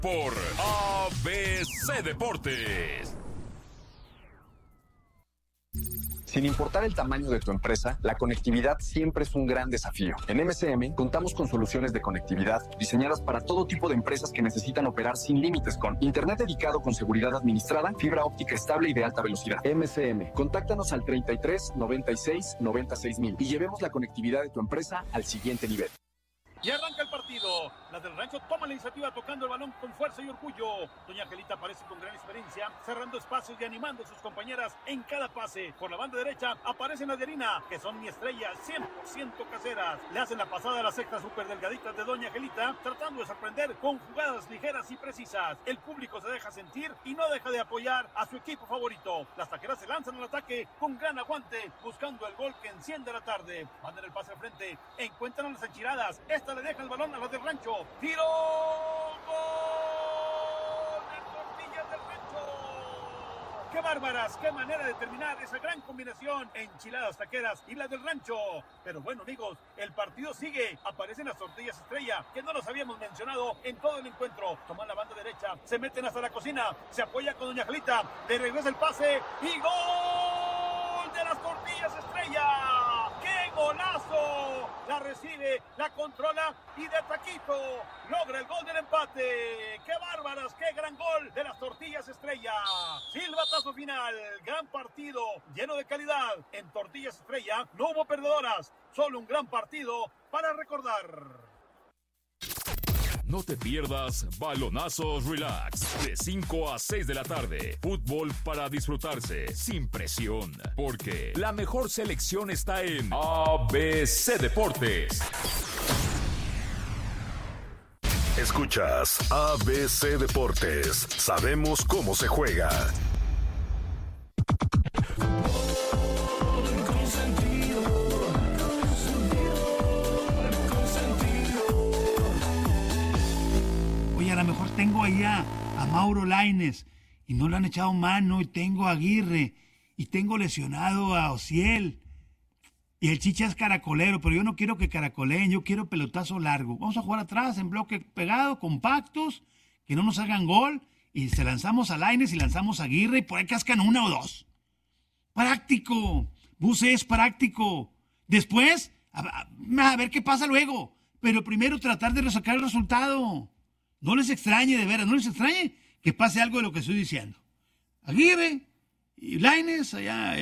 por ABC Deportes. Sin importar el tamaño de tu empresa, la conectividad siempre es un gran desafío. En MCM contamos con soluciones de conectividad diseñadas para todo tipo de empresas que necesitan operar sin límites con internet dedicado con seguridad administrada, fibra óptica estable y de alta velocidad. MCM, contáctanos al 33 96 96 mil y llevemos la conectividad de tu empresa al siguiente nivel. Y arranca el partido. La del Rancho toma la iniciativa tocando el balón con fuerza y orgullo. Doña Angelita aparece con gran experiencia, cerrando espacios y animando a sus compañeras en cada pase. Por la banda derecha aparece Naderina, que son mi estrella, 100% caseras. Le hacen la pasada a las sextas súper delgaditas de Doña Angelita, tratando de sorprender con jugadas ligeras y precisas. El público se deja sentir y no deja de apoyar a su equipo favorito. Las taqueras se lanzan al ataque con gran aguante, buscando el gol que enciende la tarde. Mandan el pase al frente, encuentran a las enchiladas. Esta le deja el balón a las del Rancho. ¡Tiro! ¡Gol! ¡De Tortillas del Rancho! ¡Qué bárbaras! ¡Qué manera de terminar esa gran combinación! Enchiladas taqueras y las del Rancho. Pero bueno, amigos, el partido sigue. Aparecen las Tortillas Estrella, que no los habíamos mencionado en todo el encuentro. Toman la banda derecha, se meten hasta la cocina, se apoya con Doña Angelita, le regresa el pase y ¡gol de las Tortillas Estrella! ¡Qué golazo! La recibe, la controla y de taquito logra el gol del empate. ¡Qué bárbaras! ¡Qué gran gol de las Tortillas Estrella! Silbatazo final, gran partido, lleno de calidad. En Tortillas Estrella no hubo perdedoras, solo un gran partido para recordar. No te pierdas Balonazos Relax, de 5 a 6 de la tarde. Fútbol para disfrutarse, sin presión. Porque la mejor selección está en ABC Deportes. Escuchas ABC Deportes. Sabemos cómo se juega. A lo mejor tengo ahí a Mauro Lainez y no le han echado mano, y tengo a Aguirre y tengo lesionado a Ociel y el Chicha es caracolero, pero yo no quiero que caracoleen, yo quiero pelotazo largo. Vamos a jugar atrás en bloque pegado, compactos, que no nos hagan gol, y se lanzamos a Lainez y lanzamos a Aguirre y por ahí cascan una o dos. Práctico, Buse es práctico. Después, a ver qué pasa luego, pero primero tratar de sacar el resultado. No les extrañe, de veras, no les extrañe que pase algo de lo que estoy diciendo. Aguirre y Lainez, allá,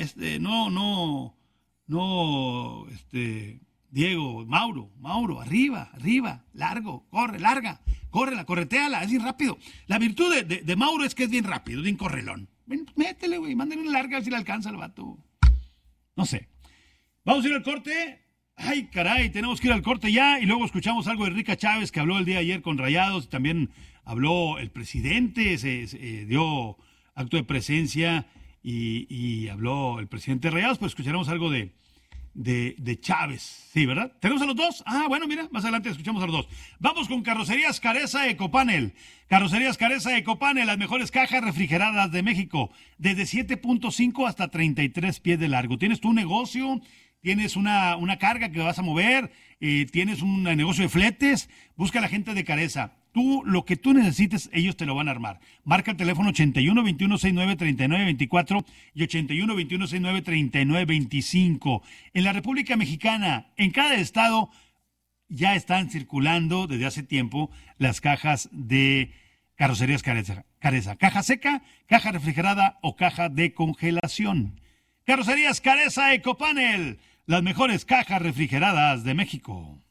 Diego, Mauro, arriba, largo, larga, córrela, correteala, es bien rápido. La virtud de Mauro es que es bien rápido, bien correlón. Ven, métele, güey, mándale larga si le alcanza al vato. No sé. Vamos a ir al corte. Ay, caray, tenemos que ir al corte ya y luego escuchamos algo de Rica Chávez, que habló el día de ayer con Rayados. También habló el presidente, se dio acto de presencia y habló el presidente de Rayados. Pues escucharemos algo de Chávez. Sí, ¿verdad? ¿Tenemos a los dos? Ah, bueno, mira, más adelante escuchamos a los dos. Vamos con Carrocerías Careza Ecopanel. Carrocerías Careza Ecopanel, las mejores cajas refrigeradas de México, desde 7.5 hasta 33 pies de largo. ¿Tienes tu negocio? ¿Tienes una carga que vas a mover? ¿Tienes un negocio de fletes? Busca a la gente de Careza. Lo que tú necesites, ellos te lo van a armar. Marca el teléfono 81 21 69 39 24 y 81 21 69 39 25. En la República Mexicana, en cada estado, ya están circulando desde hace tiempo las cajas de Carrocerías Careza. Caja seca, caja refrigerada o caja de congelación. Carrocerías Careza Ecopanel, las mejores cajas refrigeradas de México.